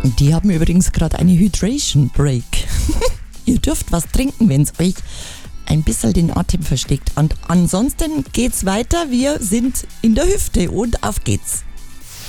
Die haben übrigens gerade eine Hydration Break. Ihr dürft was trinken, wenn es euch ein bisschen den Atem versteckt. Und ansonsten geht's weiter. Wir sind in der Hüfte und auf geht's.